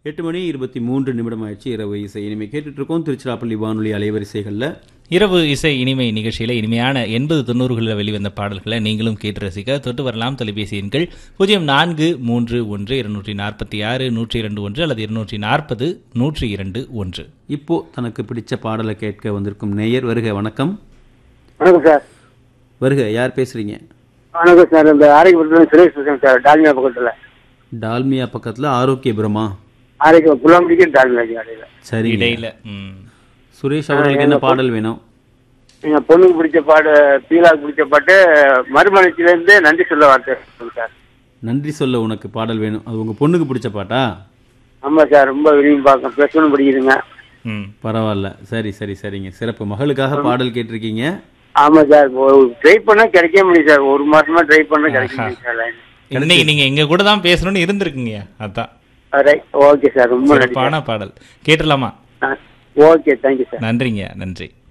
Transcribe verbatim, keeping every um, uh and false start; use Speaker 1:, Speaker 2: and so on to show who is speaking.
Speaker 1: எட்டு மணி இருபத்தி மூன்று நிமிடம் ஆயிடுச்சு. இரவு இசை இனிமை கேட்டுட்டு இருக்கோம் திருச்சிராப்பள்ளி வானொலி அலைவரிசைகளில்.
Speaker 2: இரவு இசை இனிமை நிகழ்ச்சியில் இனிமையான எண்பது தொண்ணூறுகளில் வெளிவந்த பாடல்களை நீங்களும் கேட்டு ரசிக்க தொட்டு வரலாம். தொலைபேசி எண்கள் பூஜ்ஜியம் நான்கு மூன்று ஒன்று இருநூற்றி நாற்பத்தி ஆறு நூற்றி இரண்டு ஒன்று அல்லது இருநூற்றி நாற்பது நூற்றி இரண்டு ஒன்று.
Speaker 1: இப்போ தனக்கு பிடிச்ச பாடலை கேட்க வந்திருக்கும் நேயர் வருக. வணக்கம்.
Speaker 3: வணக்கம் சார்.
Speaker 1: வருக, யார் பேசுறீங்க?
Speaker 3: வணக்கம் சார். இந்த ஆரோக்கியபுரத்தில் சுரேஷ் பேசுறேன் சார். டால்மியா பக்கத்தில்.
Speaker 1: டால்மியா பக்கத்தில் ஆரோக்கியபுரமா?
Speaker 3: ஆரோக்கிய புலாம்பிக்கு டால்மியா இடையில.
Speaker 1: சரி,
Speaker 2: இடையில.
Speaker 1: சுரேஷ் அவர்களுக்கு என்ன பாடல் வேணும்?
Speaker 3: எங்க பொண்ணுக்கு பிடிச்ச பாடு, பீலாவுக்கு பிடிச்ச பாட்டு மறுமலர்ச்சியிலேருந்து நன்றி சொல்ல வார்த்தை சார்.
Speaker 1: நன்றி சொல்ல உனக்கு பாடல் வேணும். அது உங்க பொண்ணுக்கு பிடிச்ச பாட்டா?
Speaker 3: ஆமாம் சார், ரொம்ப விரும்பி பார்க்க. ப்ளஸ் ஒன் படிக்கிறீங்க.
Speaker 2: ம்,
Speaker 1: பரவாயில்ல. சரி சரி சரிங்க, சிறப்பு. மகளுக்காக பாடல் கேட்டிருக்கீங்க.
Speaker 3: ஆமாம் சார், ட்ரை பண்ண கிடைக்க முடியும் சார். ஒரு மாசமா ட்ரை பண்ண கிடைக்க முடியும் சார்.
Speaker 2: இன்னைக்கு நீங்க எங்க கூட தான் பேசணும்னு இருந்திருக்குங்க. அதான்.
Speaker 3: ஓகே சார், ரொம்ப நன்றி.
Speaker 2: பாடல் கேட்டுலாமா?
Speaker 3: Okay, thank you sir.
Speaker 2: நன்றிங்க, நன்றி.